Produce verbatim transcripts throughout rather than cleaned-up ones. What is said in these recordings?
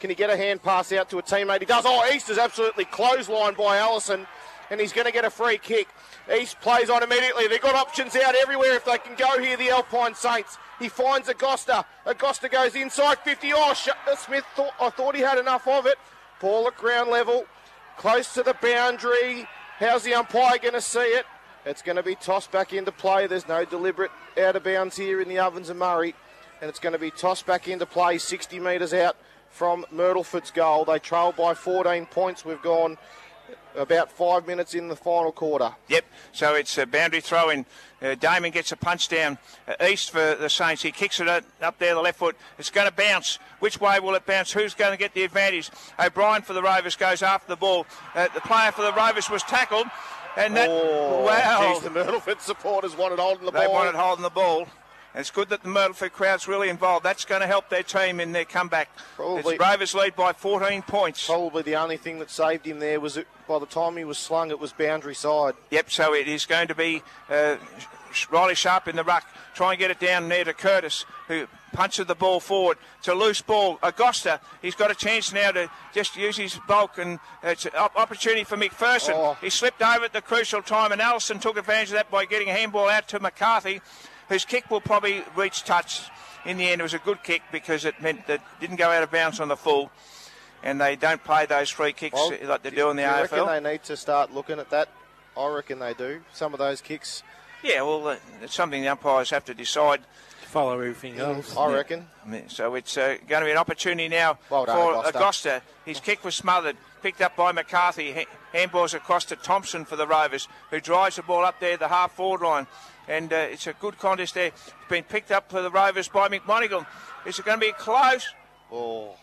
Can he get a hand pass out to a teammate? He does. Oh, East is absolutely clotheslined by Allison, and he's going to get a free kick. East plays on immediately. They've got options out everywhere if they can go here, the Alpine Saints. He finds Agosta. Agosta goes inside fifty. Oh, Smith, thought, I thought he had enough of it. Ball at ground level, close to the boundary. How's the umpire going to see it? It's going to be tossed back into play. There's no deliberate out of bounds here in the Ovens and Murray. And it's going to be tossed back into play sixty metres out from Myrtleford's goal. They trail by fourteen points. We've gone about five minutes in the final quarter. Yep, so it's a boundary throw in. Uh, Damon gets a punch down uh, east for the Saints. He kicks it up there, the left foot. It's going to bounce. Which way will it bounce? Who's going to get the advantage? O'Brien for the Rovers goes after the ball. Uh, the player for the Rovers was tackled. And that, oh, wow. Geez, the Myrtleford supporters wanted holding the they ball. They wanted holding the ball. And it's good that the Myrtleford crowd's really involved. That's going to help their team in their comeback. Probably, it's Rovers lead by fourteen points. Probably the only thing that saved him there was it, by the time he was slung, it was boundary side. Yep, so it is going to be uh, Riley Sharp in the ruck. Try and get it down there to Curtis, who punches the ball forward. It's a loose ball. Agosta, he's got a chance now to just use his bulk, and it's an opportunity for McPherson. Oh. He slipped over at the crucial time, and Allison took advantage of that by getting a handball out to McCarthy, whose kick will probably reach touch. In the end, it was a good kick because it meant that it didn't go out of bounds on the full, and they don't play those free kicks well, like they do in the do you A F L. Reckon they need to start looking at that? I reckon they do. Some of those kicks. Yeah, well, uh, it's something the umpires have to decide. Follow everything else. I reckon. So it's uh, going to be an opportunity now well done, for Agosta. Agosta. His kick was smothered, picked up by McCarthy. H- handballs across to Thompson for the Rovers, who drives the ball up there the half forward line. And uh, it's a good contest there. It's been picked up for the Rovers by McMonigal. Is it going to be close? Oh.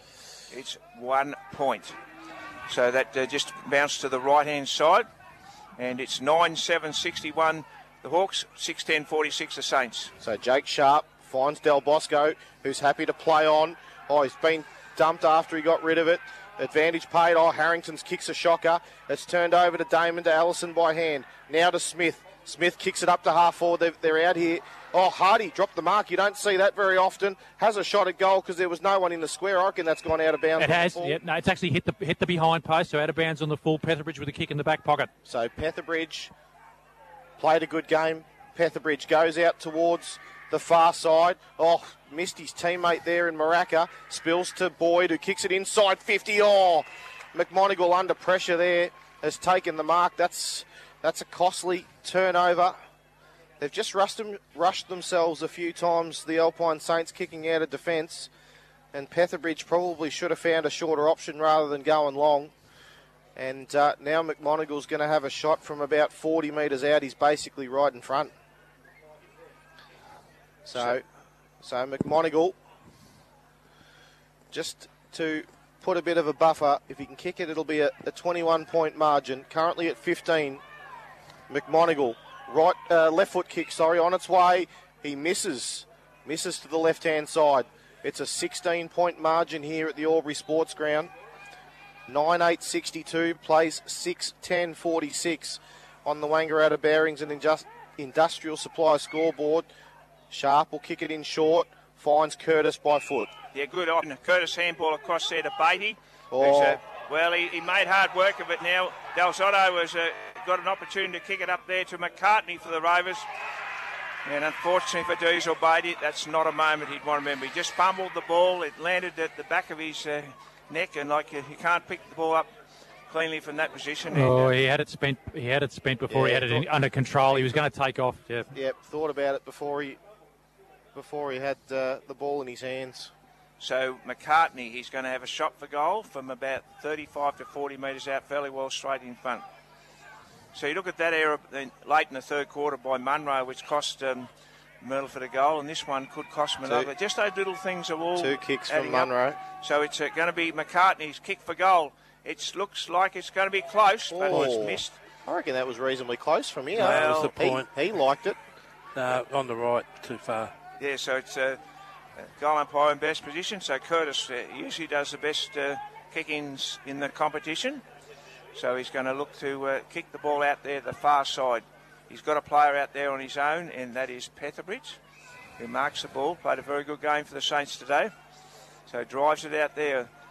It's one point. So that uh, just bounced to the right-hand side. And it's nine seven sixty-one the Hawks, six ten forty-six the Saints. So Jake Sharp finds Del Bosco, who's happy to play on. Oh, he's been dumped after he got rid of it. Advantage paid. Oh, Harrington's kicks a shocker. It's turned over to Damon, to Allison by hand. Now to Smith. Smith kicks it up to half forward. They're, they're out here. Oh, Hardy dropped the mark. You don't see that very often. Has a shot at goal because there was no one in the square. I reckon that's gone out of bounds. It has. Yeah, no, it's actually hit the hit the behind post, so out of bounds on the full. Petherbridge with a kick in the back pocket. So Petherbridge played a good game. Petherbridge goes out towards the far side. Oh, missed his teammate there in Maraca. Spills to Boyd, who kicks it inside fifty. Oh, McMonigal under pressure there has taken the mark. That's that's a costly turnover. They've just rushed, them, rushed themselves a few times, the Alpine Saints, kicking out of defence. And Petherbridge probably should have found a shorter option rather than going long. And uh, now McMonigal's going to have a shot from about forty metres out. He's basically right in front. So, so McMonigal, just to put a bit of a buffer, if he can kick it, it'll be a, a twenty-one point margin. Currently at fifteen. McMonigal, right, uh, left foot kick, sorry, on its way. He misses, misses to the left-hand side. It's a sixteen point margin here at the Albury Sports Ground. nine eight sixty-two, plays six ten forty-six on the Wangaratta Bearings and Injust- Industrial Supply scoreboard. Sharp will kick it in short, finds Curtis by foot. Yeah, good on Curtis handball across there to Beatty. Oh. Uh, well, he, he made hard work of it now. Del Zotto has uh, got an opportunity to kick it up there to McCartney for the Rovers. And unfortunately for Diesel Beatty, that's not a moment he'd want to remember. He just fumbled the ball. It landed at the back of his uh, neck, and like uh, he can't pick the ball up cleanly from that position. Oh, and, uh, he had it spent. He had it spent before yeah, he had it in, under control. He was going to take off. Yeah. Yep, thought about it before he before he had uh, the ball in his hands. So McCartney, he's going to have a shot for goal from about thirty-five to forty metres out, fairly well straight in front. So you look at that error late in the third quarter by Munro, which cost um, Myrtleford a goal, and this one could cost them another. Just those little things are all two kicks from up. Munro. So it's uh, going to be McCartney's kick for goal. It looks like it's going to be close, but Oh. it's missed. I reckon that was reasonably close from here. That was the point. He, he liked it. No, on the right, too far. Yeah, so it's a uh, goal umpire in best position. So Curtis uh, usually does the best uh, kick-ins in the competition. So he's going to look to uh, kick the ball out there the far side. He's got a player out there on his own, and that is Petherbridge, who marks the ball. Played a very good game for the Saints today. So drives it out there.